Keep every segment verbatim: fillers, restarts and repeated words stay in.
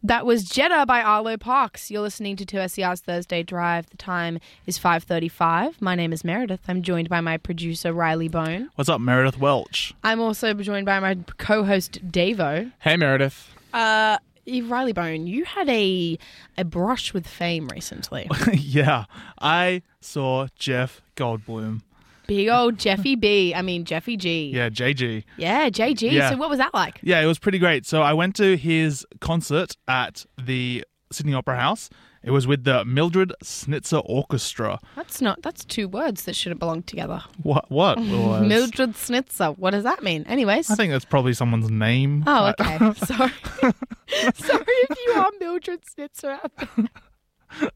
That was Jetta by Arlo Parks. You're listening to two S E R's Thursday Drive. The time is five thirty-five. My name is Meredith. I'm joined by my producer, Riley Bone. What's up, Meredith Welch? I'm also joined by my co-host, Davo. Hey, Meredith. Uh, Riley Bone, you had a a brush with fame recently. Yeah, I saw Jeff Goldblum. Big old Jeffy B. I mean, Jeffy G. Yeah, J G. Yeah, J G. Yeah. So what was that like? Yeah, it was pretty great. So I went to his concert at the Sydney Opera House. It was with the Mildred Snitzer Orchestra. That's not. That's two words that shouldn't belong together. What? What? was? Mildred Snitzer. What does that mean? Anyways. I think that's probably someone's name. Oh, okay. Sorry. Sorry if you are Mildred Snitzer out there.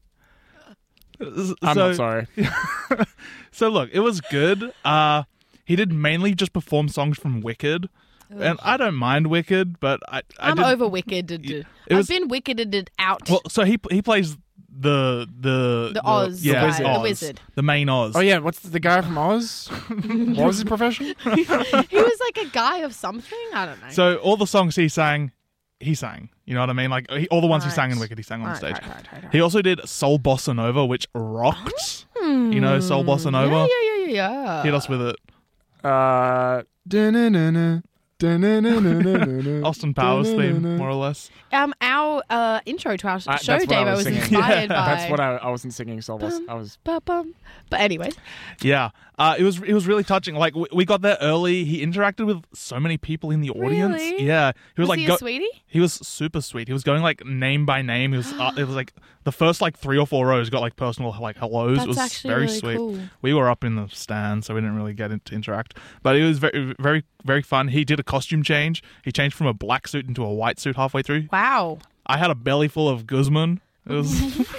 I'm so, not sorry. So look, it was good. Uh, he did mainly just perform songs from Wicked. And I don't mind Wicked, but I, I I'm did, over Wicked. It I've was- been Wickeded out. Well, so he he plays the the The Oz yeah, guy, the Oz, wizard. the main Oz. Oh, yeah. What's the guy from Oz? What was his profession? He was like a guy of something. I don't know. So all the songs he sang, he sang. You know what I mean? Like he, all the ones he sang in Right. Wicked, he sang on Right, stage. right, right, right, right. He also did Soul Bossa Nova, which rocked. You know Soul Bossa Yeah, Nova? yeah, yeah, yeah, yeah. Hit us with it. Uh, da-na-na-na, da-na-na-na-na-na. Austin Powers theme, more or less. Um, our uh, intro to our Uh, show, that's what I Dave, I was was singing. inspired Yeah, by. That's what I, I wasn't singing. So I was. Bum, I was ba, bum. But anyways, Yeah, uh, it was it was really touching. Like we, we got there early. He interacted with so many people in the audience. Really? Yeah, he was, was like he go- a sweetie? He was super sweet. He was going like name by name. He was uh, it was like the first like three or four rows got like personal like hellos. That's it was actually very really sweet. cool. We were up in the stand, so we didn't really get in- to interact. But it was very very very fun. He did a costume change. He changed from a black suit into a white suit halfway through. Wow. I had a belly full of Guzman. It was.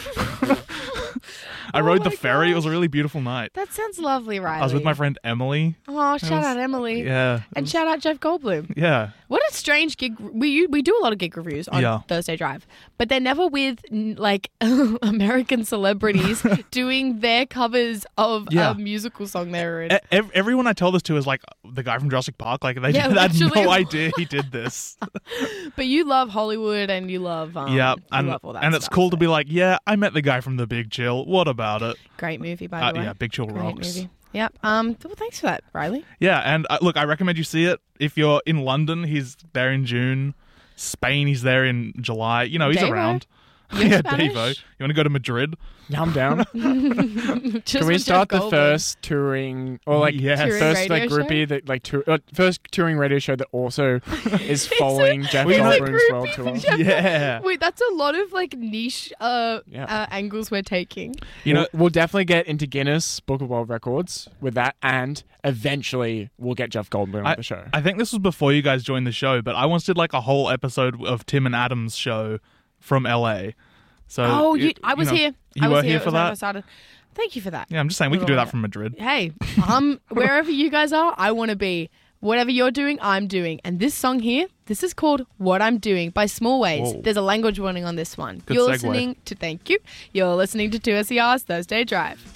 I Oh rode my the ferry. gosh. It was a really beautiful night. That sounds lovely, Riley. I was with my friend Emily. Oh, shout was- out Emily. Yeah. it And was- shout out Jeff Goldblum. Yeah. What a strange gig. We we do a lot of gig reviews on Yeah. Thursday Drive, but they're never with n- like American celebrities doing their covers of Yeah. a musical song they're in. E- ev- everyone I tell this to is like the guy from Jurassic Park. Like they Yeah, had literally. no idea he did this. But you love Hollywood and you love um, yeah, you and love all that and it's stuff, cool to so. be like, yeah, I met the guy from The Big Chill. What about it? Great movie, by Uh, the way. yeah, Big Chill Great rocks. movie. Yep. Um. Well, thanks for that, Riley. Yeah, and uh, look, I recommend you see it. If you're in London, he's there in June. Spain, he's there in July. You know, he's Davo? around. You're yeah, Spanish? Davo. You want to go to Madrid? Yeah, I'm down. Just Can we with start Jeff the Goldblum. first touring or like Yes. Touring first like radio groupie show? that like tour, uh, first touring radio show that also is following Jeff He's a Goldblum's groupie world for tour? Jeff- Yeah. Wait, that's a lot of like niche uh, Yeah. uh angles we're taking. You know, we'll, we'll definitely get into Guinness Book of World Records with that, and eventually we'll get Jeff Goldblum on the show. I think this was before you guys joined the show, but I once did like a whole episode of Tim and Adam's show from L A. So Oh, you, you I was know, here. You I was were here, here It for was when I that. started. Thank you for that. Yeah, I'm just saying we could do that from Madrid. Hey, um, wherever you guys are, I want to be. Whatever you're doing, I'm doing. And this song here, this is called What I'm Doing by Small Ways. Whoa. There's a language warning on this one. Good you're segue. listening to, thank you. You're listening to two S E R's Thursday Drive.